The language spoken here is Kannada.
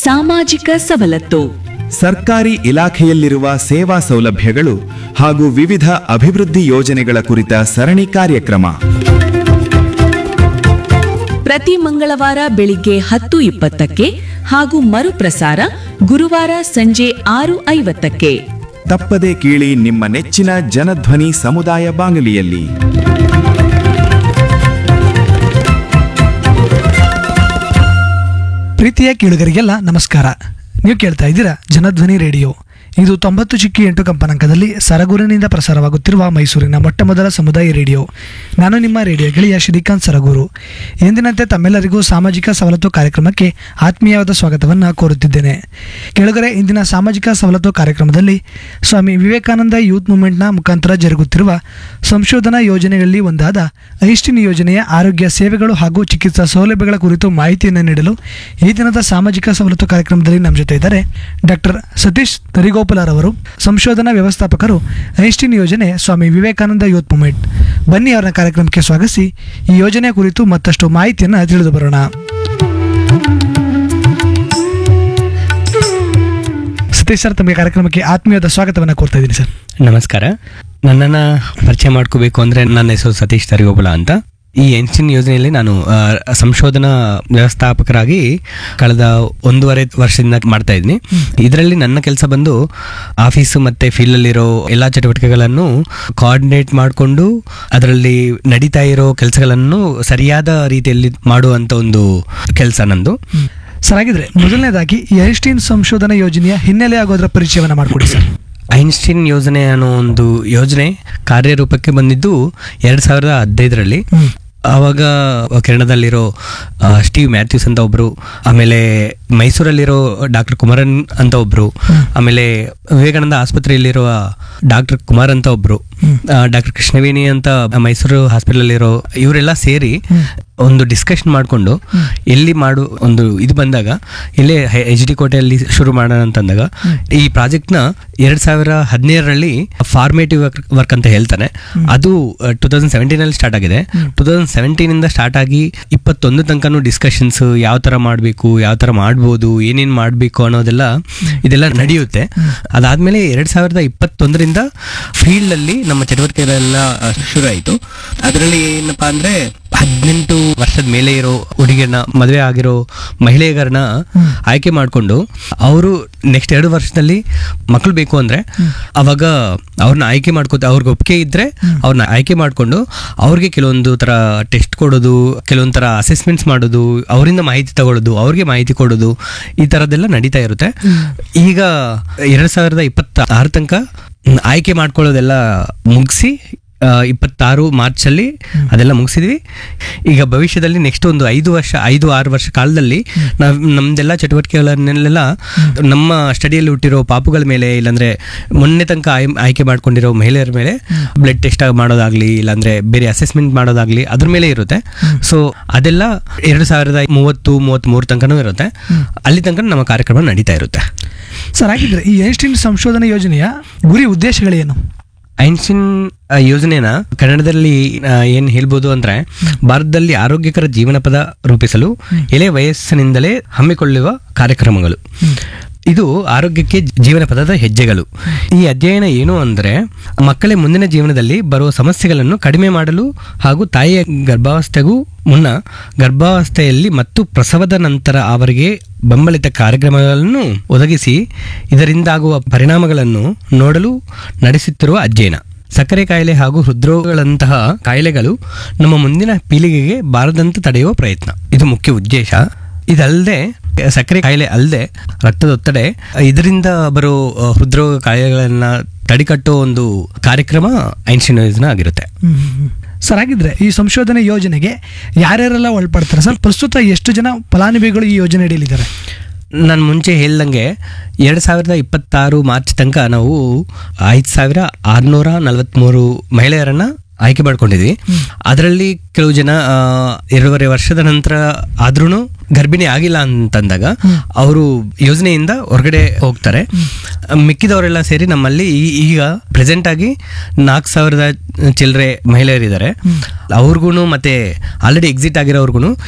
ಸಾಮಾಜಿಕ ಸವಲತ್ತು. ಸರ್ಕಾರಿ ಇಲಾಖೆಯಲ್ಲಿರುವ ಸೇವಾ ಸೌಲಭ್ಯಗಳು ಹಾಗೂ ವಿವಿಧ ಅಭಿವೃದ್ಧಿ ಯೋಜನೆಗಳ ಕುರಿತ ಸರಣಿ ಕಾರ್ಯಕ್ರಮ ಪ್ರತಿ ಮಂಗಳವಾರ ಬೆಳಿಗ್ಗೆ 10:20ಕ್ಕೆ ಹಾಗೂ ಮರುಪ್ರಸಾರ ಗುರುವಾರ ಸಂಜೆ 6:50ಕ್ಕೆ. ತಪ್ಪದೇ ಕೇಳಿ ನಿಮ್ಮ ನೆಚ್ಚಿನ ಜನಧ್ವನಿ ಸಮುದಾಯ ಬಾನುಲಿಯಲ್ಲಿ. ಪ್ರೀತಿಯ ಕೇಳುಗರಿಗೆಲ್ಲ ನಮಸ್ಕಾರ. ನೀವು ಕೇಳ್ತಾ ಇದ್ದೀರಾ ಜನಧ್ವನಿ ರೇಡಿಯೋ. ಇದು 90.8 ಕಂಪನಾಂಕದಲ್ಲಿ ಸರಗೂರಿನಿಂದ ಪ್ರಸಾರವಾಗುತ್ತಿರುವ ಮೈಸೂರಿನ ಮೊಟ್ಟಮೊದಲ ಸಮುದಾಯ ರೇಡಿಯೋ. ನಾನು ನಿಮ್ಮ ರೇಡಿಯೋ ಗೆಳೆಯ ಶ್ರೀಕಾಂತ್ ಸರಗೂರು. ಎಂದಿನಂತೆ ತಮ್ಮೆಲ್ಲರಿಗೂ ಸಾಮಾಜಿಕ ಸವಲತ್ತು ಕಾರ್ಯಕ್ರಮಕ್ಕೆ ಆತ್ಮೀಯವಾದ ಸ್ವಾಗತವನ್ನು ಕೋರುತ್ತಿದ್ದೇನೆ. ಕೇಳುಗರೆ, ಇಂದಿನ ಸಾಮಾಜಿಕ ಸವಲತ್ತು ಕಾರ್ಯಕ್ರಮದಲ್ಲಿ ಸ್ವಾಮಿ ವಿವೇಕಾನಂದ ಯೂತ್ ಮೂವ್ಮೆಂಟ್ನ ಮುಖಾಂತರ ಜರುಗುತ್ತಿರುವ ಸಂಶೋಧನಾ ಯೋಜನೆಗಳಲ್ಲಿ ಒಂದಾದ ಐಸ್ಟಿನ್ ಯೋಜನೆಯ ಆರೋಗ್ಯ ಸೇವೆಗಳು ಹಾಗೂ ಚಿಕಿತ್ಸಾ ಸೌಲಭ್ಯಗಳ ಕುರಿತು ಮಾಹಿತಿಯನ್ನು ನೀಡಲು ಈ ದಿನದ ಸಾಮಾಜಿಕ ಸವಲತ್ತು ಕಾರ್ಯಕ್ರಮದಲ್ಲಿ ನಮ್ಮ ಜೊತೆ ಇದ್ದಾರೆ ಡಾಕ್ಟರ್ ಸತೀಶ್ ತರಿಗೋಪುಲಾರ್ ಅವರು, ಸಂಶೋಧನಾ ವ್ಯವಸ್ಥಾಪಕರು, ಐಸ್ಟಿನ್ ಯೋಜನೆ, ಸ್ವಾಮಿ ವಿವೇಕಾನಂದ ಯೂತ್ ಮೂವ್ಮೆಂಟ್. ಬನ್ನಿ ಅವರ ಕಾರ್ಯಕ್ರಮಕ್ಕೆ ಸ್ವಾಗತಿಸಿ ಈ ಯೋಜನೆಯ ಕುರಿತು ಮತ್ತಷ್ಟು ಮಾಹಿತಿಯನ್ನು ತಿಳಿದು ಬರೋಣ. ಸತೀಶ್ ಸರ್, ತಮಗೆ ಕಾರ್ಯಕ್ರಮಕ್ಕೆ ಆತ್ಮೀಯವಾದ ಸ್ವಾಗತವನ್ನು ಕೋರ್ತಾ ಇದ್ದೀನಿ ಸರ್. ನಮಸ್ಕಾರ. ನನ್ನನ್ನು ಪರಿಚಯ ಮಾಡ್ಕೋಬೇಕು ಅಂದರೆ ನನ್ನ ಹೆಸರು ಸತೀಶ್ ತರಿಗೋಪುಲ ಅಂತ. ಈ ಐಸ್ಟಿನ್ ಯೋಜನೆಯಲ್ಲಿ ನಾನು ಸಂಶೋಧನಾ ವ್ಯವಸ್ಥಾಪಕರಾಗಿ ಕಳೆದ 1.5 ವರ್ಷದಿಂದ ಮಾಡ್ತಾ ಇದ್ದೀನಿ. ಇದರಲ್ಲಿ ನನ್ನ ಕೆಲಸ ಬಂದು ಆಫೀಸು ಮತ್ತು ಫೀಲ್ಡಲ್ಲಿರೋ ಎಲ್ಲ ಚಟುವಟಿಕೆಗಳನ್ನು ಕೋಆರ್ಡಿನೇಟ್ ಮಾಡಿಕೊಂಡು ಅದರಲ್ಲಿ ನಡೀತಾ ಇರೋ ಕೆಲಸಗಳನ್ನು ಸರಿಯಾದ ರೀತಿಯಲ್ಲಿ ಮಾಡುವಂಥ ಒಂದು ಕೆಲಸ ನಂದು. ಸರ್, ಹಾಗಿದ್ರೆ ಮೊದಲನೇದಾಗಿ ಈ ಐಸ್ಟಿನ್ ಸಂಶೋಧನಾ ಯೋಜನೆಯ ಹಿನ್ನೆಲೆ ಆಗೋದ್ರ ಪರಿಚಯವನ್ನು ಮಾಡಿಕೊಡಿ ಸರ್. ಐನ್ಸ್ಟೀನ್ ಯೋಜನೆ ಅನ್ನೋ ಒಂದು ಯೋಜನೆ ಕಾರ್ಯರೂಪಕ್ಕೆ ಬಂದಿದ್ದು 2015ರಲ್ಲಿ. ಆವಾಗ ಕೆನಡಾದಲ್ಲಿರೋ ಸ್ಟೀವ್ ಮ್ಯಾಥ್ಯೂಸ್ ಅಂತ ಒಬ್ಬರು, ಆಮೇಲೆ ಮೈಸೂರಲ್ಲಿರೋ ಡಾಕ್ಟರ್ ಕುಮಾರನ್ ಅಂತ ಒಬ್ಬರು, ಆಮೇಲೆ ವಿವೇಕಾನಂದ ಆಸ್ಪತ್ರೆಯಲ್ಲಿರುವ ಡಾಕ್ಟರ್ ಕುಮಾರ್ ಅಂತ ಒಬ್ಬರು, ಡಾಕ್ಟರ್ ಕೃಷ್ಣವೇಣಿ ಅಂತ ಮೈಸೂರು ಹಾಸ್ಪಿಟಲಲ್ಲಿರೋ, ಇವರೆಲ್ಲ ಸೇರಿ ಒಂದು ಡಿಸ್ಕಷನ್ ಮಾಡಿಕೊಂಡು ಎಲ್ಲಿ ಒಂದು ಇದು ಬಂದಾಗ ಇಲ್ಲೇ HD ಕೋಟೆಯಲ್ಲಿ ಶುರು ಮಾಡೋಣ ಅಂತಂದಾಗ ಈ ಪ್ರಾಜೆಕ್ಟ್ನ 2017ರಲ್ಲಿ ಫಾರ್ಮೇಟಿವ್ ವರ್ಕ್ ಅಂತ ಹೇಳ್ತಾನೆ. ಅದು 2017ನಲ್ಲಿ ಸ್ಟಾರ್ಟ್ ಆಗಿದೆ. 2017ಇಂದ ಸ್ಟಾರ್ಟ್ ಆಗಿ 21 ತನಕನೂ ಡಿಸ್ಕಷನ್ಸ್, ಯಾವ ಥರ ಮಾಡಬೇಕು, ಯಾವ ಥರ ಮಾಡ್ಬೋದು, ಏನೇನು ಮಾಡಬೇಕು ಅನ್ನೋದೆಲ್ಲ ಇದೆಲ್ಲ ನಡೆಯುತ್ತೆ. ಅದಾದಮೇಲೆ 2021ರಿಂದ ಫೀಲ್ಡಲ್ಲಿ ನಮ್ಮ ಚಟುವಟಿಕೆಗಳೆಲ್ಲ ಶುರು ಆಯಿತು. ಅದರಲ್ಲಿ ಏನಪ್ಪಾ ಅಂದರೆ 18 ವರ್ಷದ ಮೇಲೆ ಇರೋ ಹುಡುಗಿಯರನ್ನ, ಮದುವೆ ಆಗಿರೋ ಮಹಿಳೆಯರನ್ನ ಆಯ್ಕೆ ಮಾಡಿಕೊಂಡು ಅವರು ನೆಕ್ಸ್ಟ್ 2 ವರ್ಷದಲ್ಲಿ ಮಕ್ಕಳು ಬೇಕು ಅಂದರೆ ಅವಾಗ ಅವ್ರನ್ನ ಆಯ್ಕೆ ಮಾಡ್ಕೋತ, ಅವ್ರಿಗೆ ಒಪ್ಪಿಗೆ ಇದ್ದರೆ ಅವ್ರನ್ನ ಆಯ್ಕೆ ಮಾಡಿಕೊಂಡು ಅವ್ರಿಗೆ ಕೆಲವೊಂದು ಥರ ಟೆಸ್ಟ್ ಕೊಡೋದು, ಕೆಲವೊಂದು ಥರ ಅಸೆಸ್ಮೆಂಟ್ಸ್ ಮಾಡೋದು, ಅವರಿಂದ ಮಾಹಿತಿ ತಗೊಳ್ಳೋದು, ಅವ್ರಿಗೆ ಮಾಹಿತಿ ಕೊಡೋದು, ಈ ಥರದ್ದೆಲ್ಲ ನಡೀತಾ ಇರುತ್ತೆ. ಈಗ 2026 ತನಕ ಆಯ್ಕೆ ಮಾಡ್ಕೊಳ್ಳೋದೆಲ್ಲ ಮುಗಿಸಿ 26 ಮಾರ್ಚಲ್ಲಿ ಅದೆಲ್ಲ ಮುಗಿಸಿದ್ವಿ. ಈಗ ಭವಿಷ್ಯದಲ್ಲಿ ನೆಕ್ಸ್ಟ್ ಒಂದು 5-6 ವರ್ಷ ಕಾಲದಲ್ಲಿ ನಾವು ನಮ್ದೆಲ್ಲ ಚಟುವಟಿಕೆಗಳನ್ನೆಲ್ಲ ನಮ್ಮ ಸ್ಟಡಿಯಲ್ಲಿ ಹುಟ್ಟಿರೋ ಪಾಪುಗಳ ಮೇಲೆ, ಇಲ್ಲಾಂದ್ರೆ ಮೊನ್ನೆ ತನಕ ಆಯ್ಕೆ ಮಾಡ್ಕೊಂಡಿರೋ ಮಹಿಳೆಯರ ಮೇಲೆ ಬ್ಲಡ್ ಟೆಸ್ಟ್ ಮಾಡೋದಾಗ್ಲಿ, ಇಲ್ಲಾಂದ್ರೆ ಬೇರೆ ಅಸೆಸ್ಮೆಂಟ್ ಮಾಡೋದಾಗ್ಲಿ, ಅದ್ರ ಮೇಲೆ ಇರುತ್ತೆ. ಸೊ ಅದೆಲ್ಲ 2033 ತನಕನೂ ಇರುತ್ತೆ. ಅಲ್ಲಿ ತನಕ ನಮ್ಮ ಕಾರ್ಯಕ್ರಮ ನಡೀತಾ ಇರುತ್ತೆ. ಸರ್, ಹಾಗಿದ್ರೆ ಈ ಐಸ್ಟಿನ್ ಸಂಶೋಧನಾ ಯೋಜನೆಯ ಗುರಿ ಉದ್ದೇಶಗಳೇನು? ಐನ್ಸ್ಟೀನ್ ಯೋಜನೆನ ಕನ್ನಡದಲ್ಲಿ ಏನು ಹೇಳ್ಬೋದು ಅಂದರೆ, ಭಾರತದಲ್ಲಿ ಆರೋಗ್ಯಕರ ಜೀವನ ಪದ ರೂಪಿಸಲು ಎಳೆ ವಯಸ್ಸಿನಿಂದಲೇ ಹಮ್ಮಿಕೊಳ್ಳುವ ಕಾರ್ಯಕ್ರಮಗಳು. ಇದು ಆರೋಗ್ಯಕ್ಕೆ ಜೀವನ ಪದದ ಹೆಜ್ಜೆಗಳು. ಈ ಅಧ್ಯಯನ ಏನು ಅಂದರೆ, ಮಕ್ಕಳ ಮುಂದಿನ ಜೀವನದಲ್ಲಿ ಬರುವ ಸಮಸ್ಯೆಗಳನ್ನು ಕಡಿಮೆ ಮಾಡಲು ಹಾಗೂ ತಾಯಿಯ ಗರ್ಭಾವಸ್ಥೆಗೂ ಮುನ್ನ, ಗರ್ಭಾವಸ್ಥೆಯಲ್ಲಿ ಮತ್ತು ಪ್ರಸವದ ನಂತರ ಅವರಿಗೆ ಬೆಂಬಲಿತ ಕಾರ್ಯಕ್ರಮಗಳನ್ನು ಒದಗಿಸಿ ಇದರಿಂದಾಗುವ ಪರಿಣಾಮಗಳನ್ನು ನೋಡಲು ನಡೆಸುತ್ತಿರುವ ಅಧ್ಯಯನ. ಸಕ್ಕರೆ ಕಾಯಿಲೆ ಹಾಗೂ ಹೃದ್ರೋಗಗಳಂತಹ ಕಾಯಿಲೆಗಳು ನಮ್ಮ ಮುಂದಿನ ಪೀಳಿಗೆಗೆ ಬಾರದಂತೆ ತಡೆಯುವ ಪ್ರಯತ್ನ, ಇದು ಮುಖ್ಯ ಉದ್ದೇಶ. ಇದಲ್ಲದೆ ಸಕ್ಕರೆ ಕಾಯಿಲೆ ಅಲ್ಲದೆ ರಕ್ತದೊತ್ತಡ, ಇದರಿಂದ ಬರೋ ಹೃದ್ರೋಗ ಕಾಯಿಲೆಗಳನ್ನ ತಡೆಗಟ್ಟೋ ಒಂದು ಕಾರ್ಯಕ್ರಮ ಐನ್ಸ್ಟೀನ್ ಯೋಜನೆ ಆಗಿರುತ್ತೆ. ಸರ್, ಹಾಗಿದ್ರೆ ಈ ಸಂಶೋಧನೆ ಯೋಜನೆಗೆ ಯಾರ್ಯಾರೆಲ್ಲ ಒಳಪಡ್ತಾರೆ ಸರ್? ಪ್ರಸ್ತುತ ಎಷ್ಟು ಜನ ಫಲಾನುಭವಿಗಳು ಈ ಯೋಜನೆ ಅಡಿಯಲ್ಲಿದ್ದಾರೆ? ನಾನು ಮುಂಚೆ ಹೇಳ್ದಂಗೆ 2026 ಮಾರ್ಚ್ ತನಕ ನಾವು 5643 ಮಹಿಳೆಯರನ್ನ ಆಯ್ಕೆ ಮಾಡ್ಕೊಂಡಿದ್ವಿ. ಅದರಲ್ಲಿ ಕೆಲವು ಜನ 2.5 ವರ್ಷದ ನಂತರ ಆದ್ರೂ ಗರ್ಭಿಣಿ ಆಗಿಲ್ಲ ಅಂತಂದಾಗ ಅವರು ಯೋಜನೆಯಿಂದ ಹೊರಗಡೆ ಹೋಗ್ತಾರೆ. ಮಿಕ್ಕಿದವರೆಲ್ಲ ಸೇರಿ ನಮ್ಮಲ್ಲಿ ಈಗ ಪ್ರೆಸೆಂಟ್ ಆಗಿ 4,000 ಚಿಲ್ಲರೆ ಮಹಿಳೆಯರಿದ್ದಾರೆ. ಅವ್ರಿಗೂ ಮತ್ತೆ ಆಲ್ರೆಡಿ ಎಕ್ಸಿಟ್ ಆಗಿರೋರ್ಗು